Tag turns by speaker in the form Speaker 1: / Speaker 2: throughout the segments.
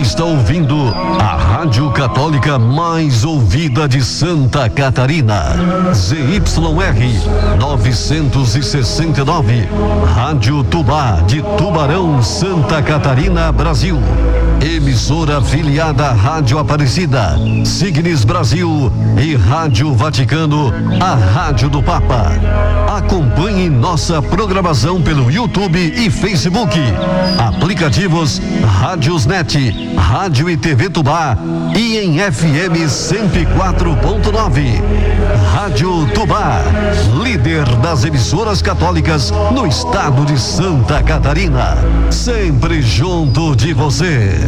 Speaker 1: está ouvindo a Rádio Católica mais ouvida de Santa Catarina. ZYR 969, Rádio Tubá de Tubarão, Santa Catarina, Brasil. Emissora afiliada à Rádio Aparecida, Signes Brasil e Rádio Vaticano, a Rádio do Papa. Acompanhe nossa programação pelo YouTube e Facebook. Aplicativos Rádiosnet, Rádio e TV Tubá e em FM 104.9. Rádio Tubá, líder das emissoras católicas no estado de Santa Catarina. Sempre junto de você.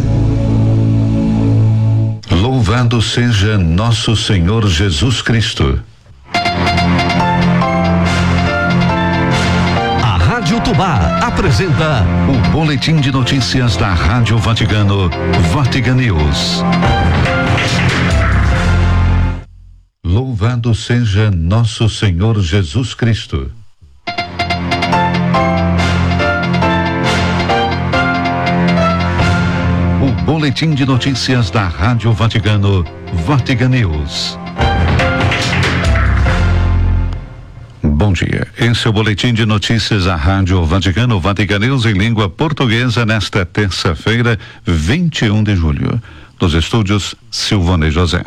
Speaker 2: Louvado seja nosso Senhor Jesus Cristo.
Speaker 1: A Rádio Tubá apresenta
Speaker 2: o boletim de notícias da Rádio Vaticano, Vatican News. Louvado seja nosso Senhor Jesus Cristo. O boletim de notícias da Rádio Vaticano, Vatican News. Bom dia, esse é o boletim de notícias da Rádio Vaticano, Vatican News em língua portuguesa nesta terça-feira, 21 de julho. Dos estúdios Silvone José.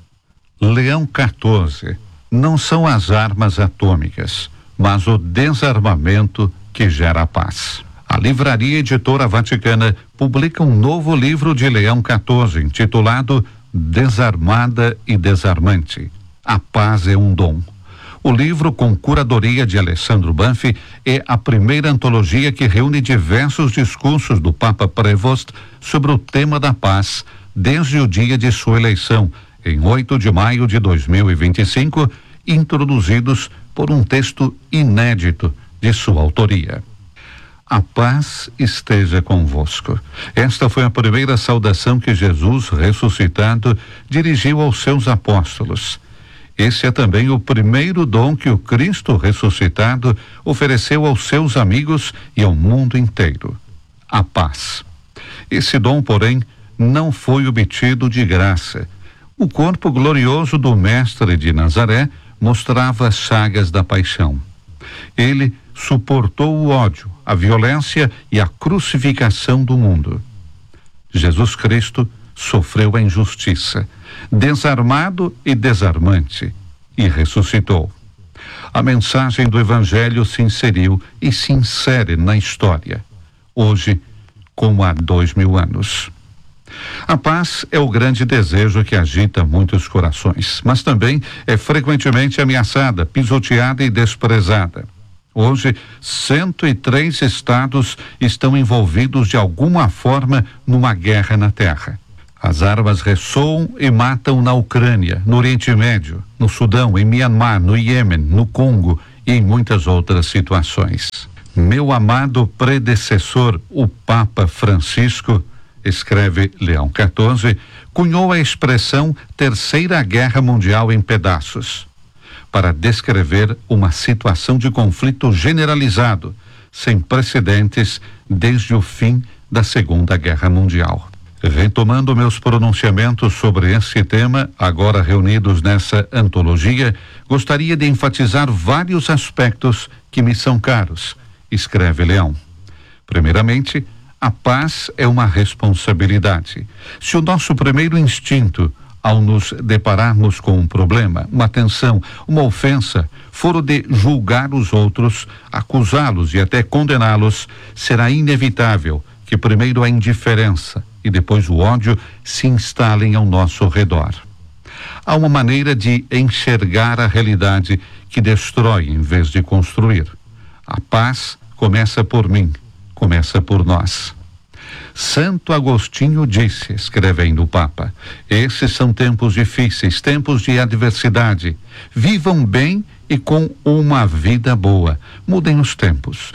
Speaker 2: Leão 14. Não são as armas atômicas, mas o desarmamento que gera a paz. A Livraria Editora Vaticana publica um novo livro de Leão 14, intitulado Desarmada e Desarmante. A paz é um dom. O livro, com curadoria de Alessandro Banfi, é a primeira antologia que reúne diversos discursos do Papa Prevost sobre o tema da paz, desde o dia de sua eleição, em 8 de maio de 2025, introduzidos por um texto inédito de sua autoria. A paz esteja convosco. Esta foi a primeira saudação que Jesus, ressuscitado, dirigiu aos seus apóstolos. Esse é também o primeiro dom que o Cristo ressuscitado ofereceu aos seus amigos e ao mundo inteiro: a paz. Esse dom, porém, não foi obtido de graça. O corpo glorioso do Mestre de Nazaré mostrava as chagas da paixão. Ele suportou o ódio, a violência e a crucificação do mundo. Jesus Cristo sofreu a injustiça, desarmado e desarmante, e ressuscitou. A mensagem do Evangelho se inseriu e se insere na história, hoje como há 2000 anos. A paz é o grande desejo que agita muitos corações, mas também é frequentemente ameaçada, pisoteada e desprezada. Hoje, 103 estados estão envolvidos de alguma forma numa guerra na terra. As armas ressoam e matam na Ucrânia, no Oriente Médio, no Sudão, em Myanmar, no Iêmen, no Congo e em muitas outras situações. Meu amado predecessor, o Papa Francisco, escreve Leão 14, cunhou a expressão Terceira Guerra Mundial em pedaços, para descrever uma situação de conflito generalizado, sem precedentes desde o fim da Segunda Guerra Mundial. Retomando meus pronunciamentos sobre esse tema, agora reunidos nessa antologia, gostaria de enfatizar vários aspectos que me são caros, escreve Leão. Primeiramente, a paz é uma responsabilidade. Se o nosso primeiro instinto, ao nos depararmos com um problema, uma tensão, uma ofensa, for o de julgar os outros, acusá-los e até condená-los, será inevitável que primeiro a indiferença e depois o ódio se instalem ao nosso redor. Há uma maneira de enxergar a realidade que destrói em vez de construir. A paz começa por mim, começa por nós. Santo Agostinho disse, escreve ainda o Papa, esses são tempos difíceis, tempos de adversidade. Vivam bem e com uma vida boa. Mudem os tempos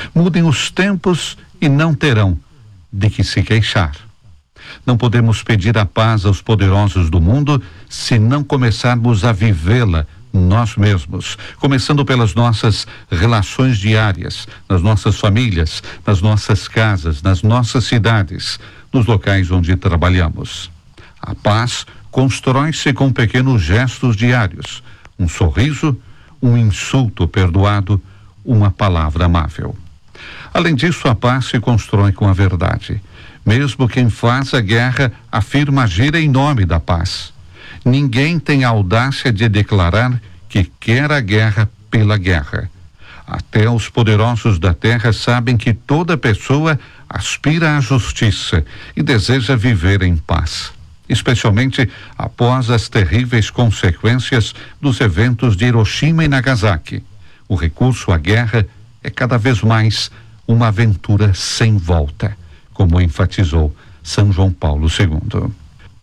Speaker 2: e não terão de que se queixar. Não podemos pedir a paz aos poderosos do mundo se não começarmos a vivê-la nós mesmos, começando pelas nossas relações diárias, nas nossas famílias, nas nossas casas, nas nossas cidades, nos locais onde trabalhamos. A paz constrói-se com pequenos gestos diários, um sorriso, um insulto perdoado, uma palavra amável. Além disso, a paz se constrói com a verdade. Mesmo quem faz a guerra afirma agir em nome da paz. Ninguém tem a audácia de declarar que quer a guerra pela guerra. Até os poderosos da terra sabem que toda pessoa aspira à justiça e deseja viver em paz, especialmente após as terríveis consequências dos eventos de Hiroshima e Nagasaki. O recurso à guerra é cada vez mais uma aventura sem volta, como enfatizou São João Paulo II.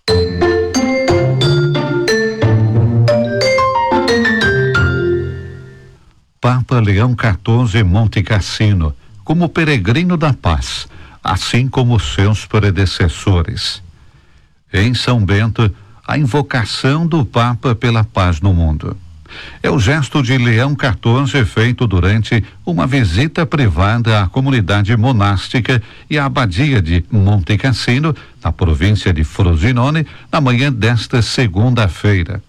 Speaker 2: Papa Leão XIV Monte Cassino, como peregrino da paz, assim como seus predecessores. Em São Bento, a invocação do Papa pela paz no mundo. É o gesto de Leão XIV feito durante uma visita privada à comunidade monástica e à abadia de Monte Cassino, na província de Frosinone, na manhã desta segunda-feira.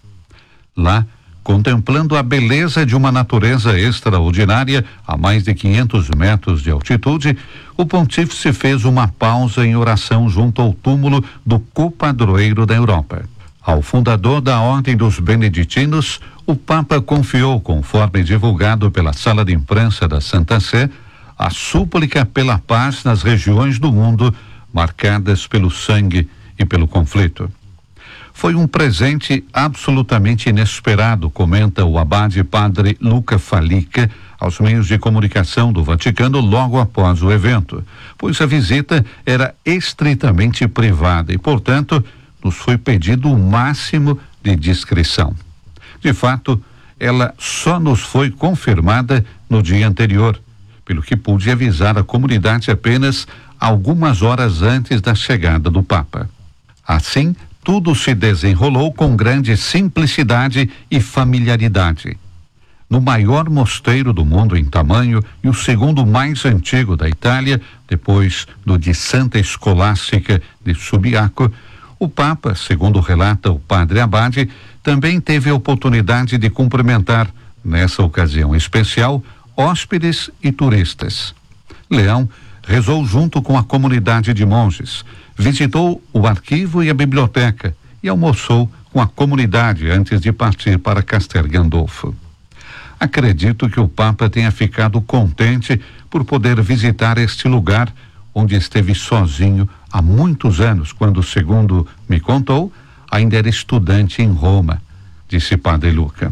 Speaker 2: Lá, contemplando a beleza de uma natureza extraordinária a mais de 500 metros de altitude, o pontífice fez uma pausa em oração junto ao túmulo do copadroeiro da Europa. Ao fundador da Ordem dos Beneditinos, o Papa confiou, conforme divulgado pela Sala de Imprensa da Santa Sé, a súplica pela paz nas regiões do mundo marcadas pelo sangue e pelo conflito. Foi um presente absolutamente inesperado, comenta o abade padre Luca Falica aos meios de comunicação do Vaticano logo após o evento, pois a visita era estritamente privada e, portanto, nos foi pedido o máximo de discrição. De fato, ela só nos foi confirmada no dia anterior, pelo que pude avisar a comunidade apenas algumas horas antes da chegada do Papa. Assim, tudo se desenrolou com grande simplicidade e familiaridade. No maior mosteiro do mundo em tamanho e o segundo mais antigo da Itália, depois do de Santa Escolástica de Subiaco, o Papa, segundo relata o padre Abade, também teve a oportunidade de cumprimentar, nessa ocasião especial, hóspedes e turistas. Leão rezou junto com a comunidade de monges, visitou o arquivo e a biblioteca e almoçou com a comunidade antes de partir para Castel Gandolfo. Acredito que o Papa tenha ficado contente por poder visitar este lugar onde esteve sozinho há muitos anos, quando, segundo me contou, ainda era estudante em Roma, disse Padre Luca.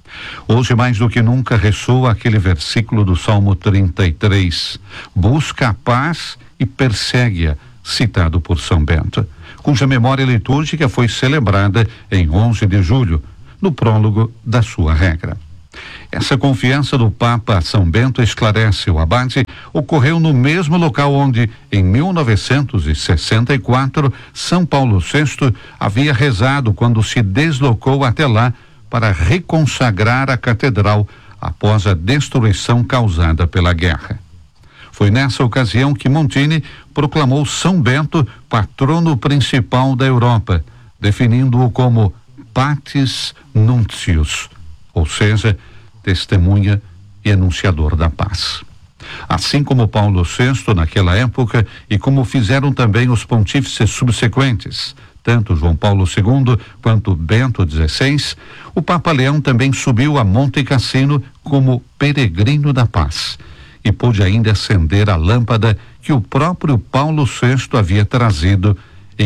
Speaker 2: Hoje, mais do que nunca, ressoa aquele versículo do Salmo 33, busca a paz e persegue-a, citado por São Bento, cuja memória litúrgica foi celebrada em 11 de julho, no prólogo da sua regra. Essa confiança do Papa a São Bento, esclarece o abade, ocorreu no mesmo local onde, em 1964, São Paulo VI havia rezado quando se deslocou até lá para reconsagrar a catedral após a destruição causada pela guerra. Foi nessa ocasião que Montini proclamou São Bento patrono principal da Europa, definindo-o como Pacis Nuntius, ou seja, testemunha e anunciador da paz. Assim como Paulo VI naquela época e como fizeram também os pontífices subsequentes, tanto João Paulo II quanto Bento XVI, o Papa Leão também subiu a Monte Cassino como peregrino da paz e pôde ainda acender a lâmpada que o próprio Paulo VI havia trazido em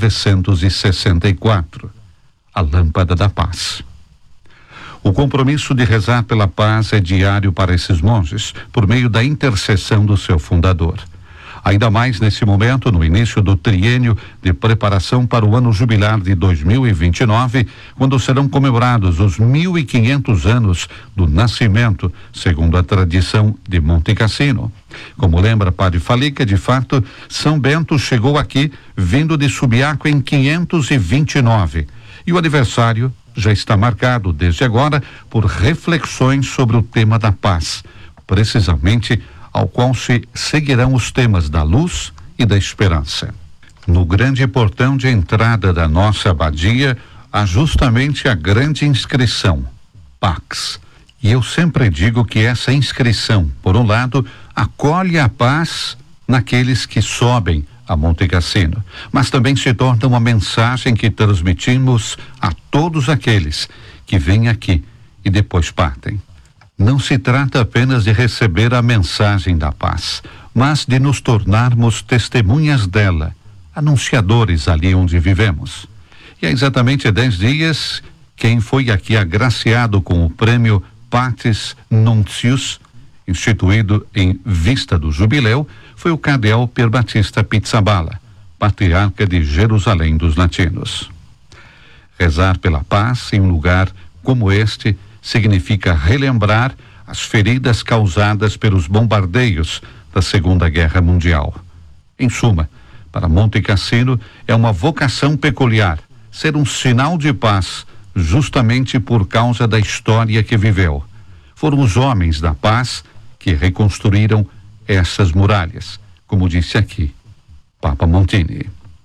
Speaker 2: 1964, a lâmpada da paz. O compromisso de rezar pela paz é diário para esses monges, por meio da intercessão do seu fundador. Ainda mais nesse momento, no início do triênio de preparação para o ano jubilar de 2029, quando serão comemorados os 1.500 anos do nascimento, segundo a tradição de Monte Cassino. Como lembra Padre Falica, de fato, São Bento chegou aqui vindo de Subiaco em 529, e o aniversário já está marcado desde agora por reflexões sobre o tema da paz, precisamente ao qual se seguirão os temas da luz e da esperança. no grande portão de entrada da nossa abadia, há justamente a grande inscrição, Pax. E eu sempre digo que essa inscrição, por um lado, acolhe a paz naqueles que sobem a Monte Cassino, mas também se torna uma mensagem que transmitimos a todos aqueles que vêm aqui e depois partem. Não se trata apenas de receber a mensagem da paz, mas de nos tornarmos testemunhas dela, anunciadores ali onde vivemos. E há exatamente 10 dias, quem foi aqui agraciado com o prêmio Pacis Nuntius, instituído em vista do jubileu, foi o cardeal Pier Battista Pizzaballa, patriarca de Jerusalém dos latinos. Rezar pela paz em um lugar como este significa relembrar as feridas causadas pelos bombardeios da Segunda Guerra Mundial. Em suma, para Monte Cassino é uma vocação peculiar, ser um sinal de paz, justamente por causa da história que viveu. Foram os homens da paz que reconstruíram essas muralhas, como disse aqui Papa Montini.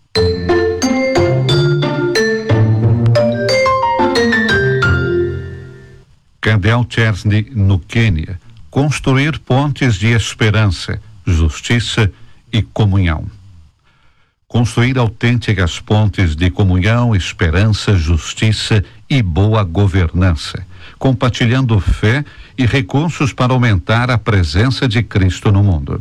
Speaker 2: Cardeal Chersny, no Quênia, construir pontes de esperança, justiça e comunhão. Construir autênticas pontes de comunhão, esperança, justiça e boa governança, compartilhando fé e recursos para aumentar a presença de Cristo no mundo.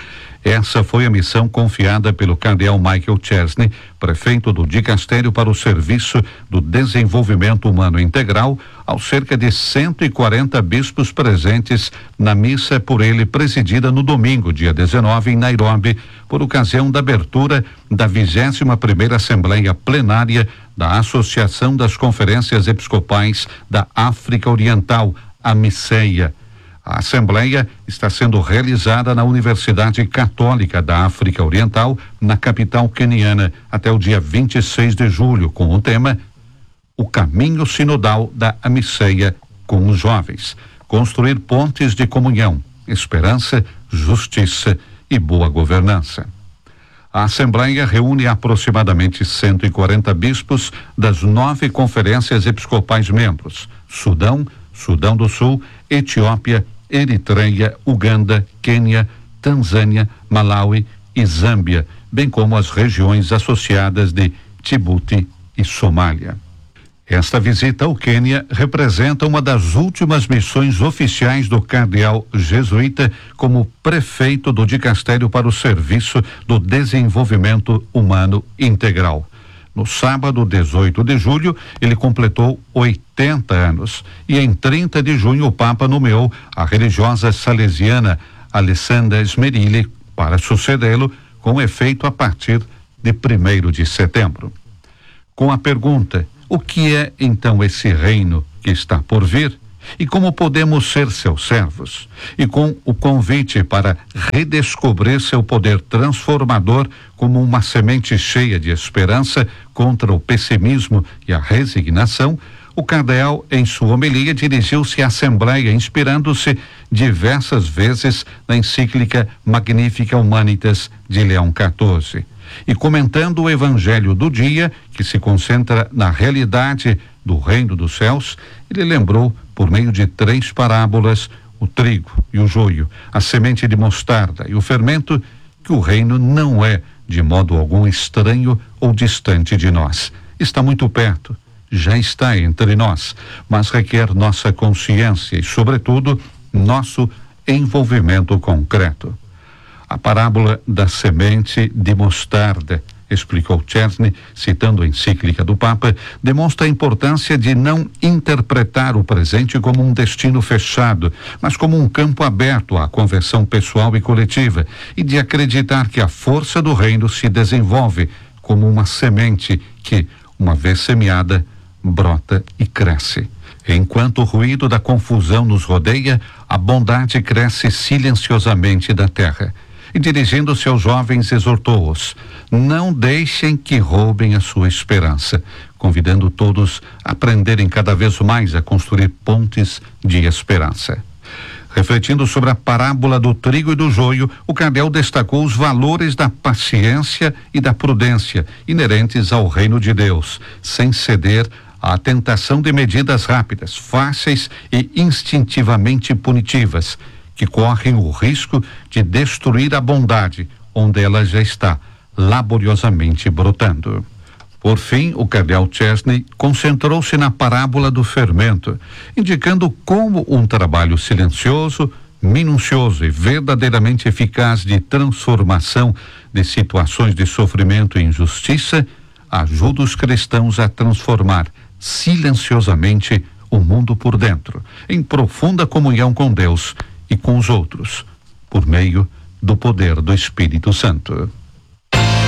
Speaker 2: Essa foi a missão confiada pelo cardeal Michael Chersny, prefeito do Dicastério para o Serviço do Desenvolvimento Humano Integral, aos cerca de 140 bispos presentes na missa por ele presidida no domingo, dia 19, em Nairobi, por ocasião da abertura da 21ª Assembleia Plenária da Associação das Conferências Episcopais da África Oriental, a AMICEA. A Assembleia está sendo realizada na Universidade Católica da África Oriental, na capital queniana, até o dia 26 de julho, com o tema O Caminho Sinodal da AMICEA com os Jovens. Construir pontes de comunhão, esperança, justiça e boa governança. A Assembleia reúne aproximadamente 140 bispos das 9 conferências episcopais membros: Sudão, Sudão do Sul, Etiópia, Eritreia, Uganda, Quênia, Tanzânia, Malawi e Zâmbia, bem como as regiões associadas de Djibouti e Somália. Esta visita ao Quênia representa uma das últimas missões oficiais do cardeal jesuíta como prefeito do Dicastério para o Serviço do Desenvolvimento Humano Integral. No sábado, 18 de julho, ele completou 80 anos e em 30 de junho o Papa nomeou a religiosa salesiana Alessandra Smerilli para sucedê-lo, com efeito a partir de 1º de setembro. Com a pergunta: o que é então esse reino que está por vir? E como podemos ser seus servos? E com o convite para redescobrir seu poder transformador como uma semente cheia de esperança contra o pessimismo e a resignação, o cardeal, em sua homilia, dirigiu-se à Assembleia, inspirando-se diversas vezes na encíclica Magnificat Humanitas de Leão XIV. E comentando o evangelho do dia, que se concentra na realidade do reino dos céus, ele lembrou, por meio de 3 parábolas, o trigo e o joio, a semente de mostarda e o fermento, que o reino não é de modo algum estranho ou distante de nós. Está muito perto, já está entre nós, mas requer nossa consciência e, sobretudo, nosso envolvimento concreto. A parábola da semente de mostarda, explicou Chersny, citando a encíclica do Papa, demonstra a importância de não interpretar o presente como um destino fechado, mas como um campo aberto à conversão pessoal e coletiva, e de acreditar que a força do reino se desenvolve como uma semente que, uma vez semeada, brota e cresce. Enquanto o ruído da confusão nos rodeia, a bondade cresce silenciosamente da terra. E dirigindo-se aos jovens, exortou-os: não deixem que roubem a sua esperança, convidando todos a aprenderem cada vez mais a construir pontes de esperança. Refletindo sobre a parábola do trigo e do joio, o cardeal destacou os valores da paciência e da prudência inerentes ao reino de Deus, sem ceder à tentação de medidas rápidas, fáceis e instintivamente punitivas, que correm o risco de destruir a bondade, onde ela já está laboriosamente brotando. Por fim, o cardeal Chesney concentrou-se na parábola do fermento, indicando como um trabalho silencioso, minucioso e verdadeiramente eficaz de transformação de situações de sofrimento e injustiça ajuda os cristãos a transformar silenciosamente o mundo por dentro, em profunda comunhão com Deus e com os outros, por meio do poder do Espírito Santo.